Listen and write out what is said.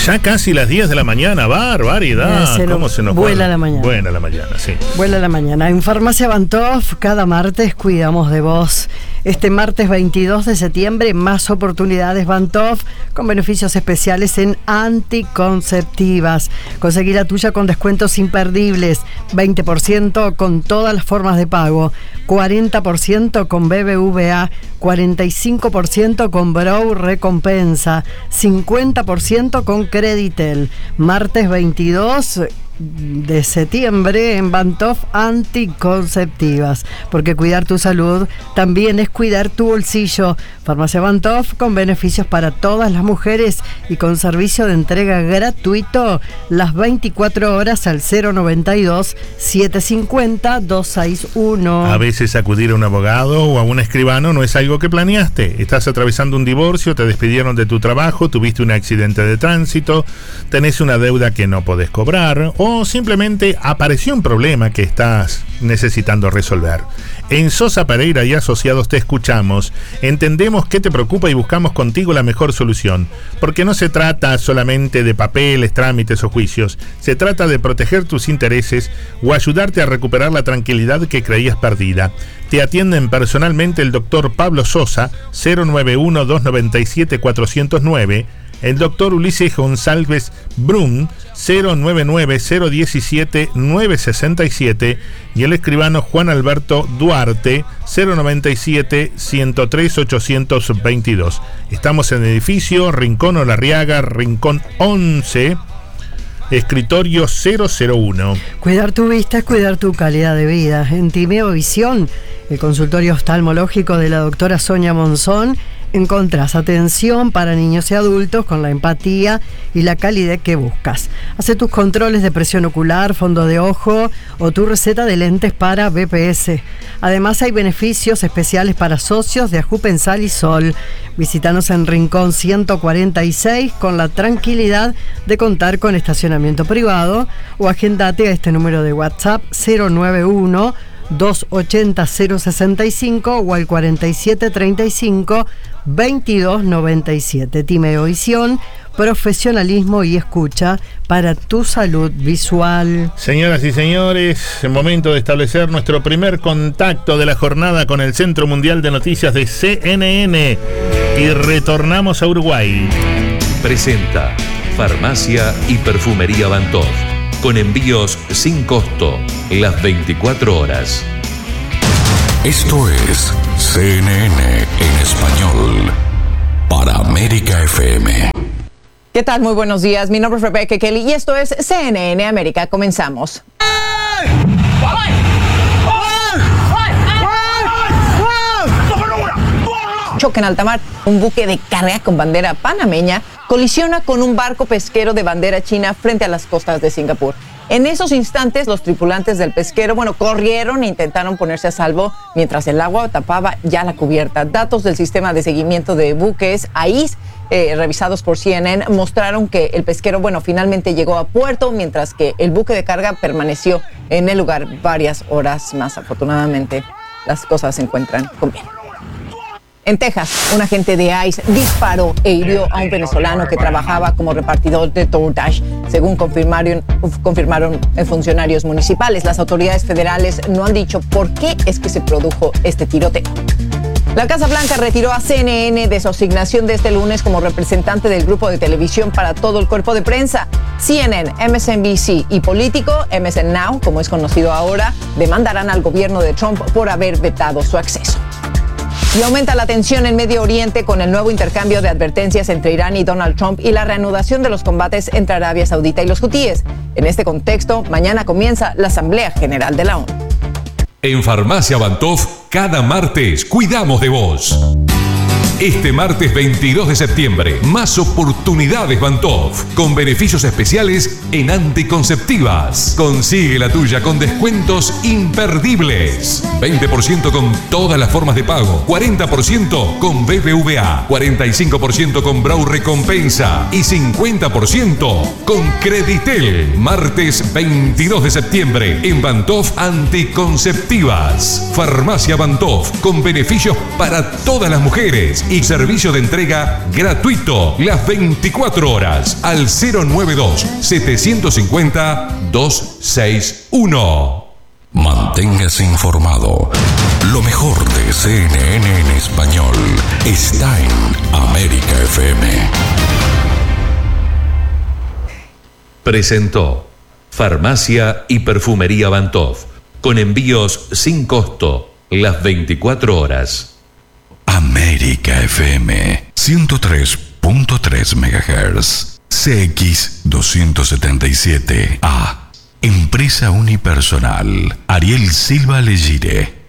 Ya casi las 10 de la mañana, barbaridad. ¿Cómo se nos vuela la mañana? Vuela la mañana, sí. Vuela la mañana. En Farmacia Bantoff, cada martes cuidamos de vos. Este martes 22 de septiembre, más oportunidades Bantoff con beneficios especiales en anticonceptivas. Conseguí la tuya con descuentos imperdibles. 20% con todas las formas de pago. 40% con BBVA. 45% con Brow Recompensa. 50% con Creditel. Martes 22 de septiembre en Bantoff Anticonceptivas, porque cuidar tu salud también es cuidar tu bolsillo. Farmacia Bantoff con beneficios para todas las mujeres y con servicio de entrega gratuito las 24 horas al 092 750 261. A veces acudir a un abogado o a un escribano no es algo que planeaste. Estás atravesando un divorcio, te despidieron de tu trabajo, tuviste un accidente de tránsito, tenés una deuda que no podés cobrar o simplemente apareció un problema que estás necesitando resolver. En Sosa Pereira y Asociados te escuchamos, entendemos qué te preocupa y buscamos contigo la mejor solución, porque no se trata solamente de papeles, trámites o juicios, se trata de proteger tus intereses o ayudarte a recuperar la tranquilidad que creías perdida. Te atienden personalmente el doctor Pablo Sosa, 091-297-409, el doctor Ulises González Brum, 099-017-967, y el escribano Juan Alberto Duarte, 097-103-822. Estamos en el edificio Rincón Olarriaga, Rincón 11, escritorio 001. Cuidar tu vista es cuidar tu calidad de vida. En Timeo Visión, el consultorio oftalmológico de la doctora Sonia Monzón, encontrás atención para niños y adultos con la empatía y la calidez que buscas. Hace tus controles de presión ocular, fondo de ojo o tu receta de lentes para BPS. Además hay beneficios especiales para socios de Ajupensal y Sol. Visítanos en Rincón 146 con la tranquilidad de contar con estacionamiento privado o agendate a este número de WhatsApp 091 280 065 o al 4735 2297. Timeo Visión, profesionalismo y escucha para tu salud visual. Señoras y señores, es momento de establecer nuestro primer contacto de la jornada con el Centro Mundial de Noticias de CNN y retornamos a Uruguay. Presenta Farmacia y Perfumería Bantoff, con envíos sin costo las 24 horas. Esto es CNN en español para América FM. ¿Qué tal? Muy buenos días. Mi nombre es Rebecca Kelly y esto es CNN América. Comenzamos. Choque en alta mar. Un buque de carga con bandera panameña colisiona con un barco pesquero de bandera china frente a las costas de Singapur. En esos instantes, los tripulantes del pesquero, corrieron e intentaron ponerse a salvo mientras el agua tapaba ya la cubierta. Datos del sistema de seguimiento de buques AIS, revisados por CNN, mostraron que el pesquero, finalmente llegó a puerto, mientras que el buque de carga permaneció en el lugar varias horas más. Afortunadamente, las cosas se encuentran con bien. En Texas, un agente de ICE disparó e hirió a un venezolano que trabajaba como repartidor de DoorDash, según confirmaron funcionarios municipales. Las autoridades federales no han dicho por qué es que se produjo este tiroteo. La Casa Blanca retiró a CNN de su asignación de este lunes como representante del grupo de televisión para todo el cuerpo de prensa. CNN, MSNBC y Político, MSN Now, como es conocido ahora, demandarán al gobierno de Trump por haber vetado su acceso. Y aumenta la tensión en Medio Oriente con el nuevo intercambio de advertencias entre Irán y Donald Trump y la reanudación de los combates entre Arabia Saudita y los hutíes. En este contexto, mañana comienza la Asamblea General de la ONU. En Farmacia Bantoff, cada martes cuidamos de vos. Este martes 22 de septiembre, más oportunidades Bantoff, con beneficios especiales en anticonceptivas. Consigue la tuya con descuentos imperdibles. 20% con todas las formas de pago, 40% con BBVA, 45% con Brow Recompensa y 50% con Creditel. Martes 22 de septiembre en Bantoff Anticonceptivas. Farmacia Bantoff, con beneficios para todas las mujeres y servicio de entrega gratuito las 24 horas al 092-750-261. Manténgase informado. Lo mejor de CNN en español está en América FM. Presentó Farmacia y Perfumería Bantov, con envíos sin costo las 24 horas. América FM 103.3 MHz. CX 277A. Empresa unipersonal. Ariel Silva Legire.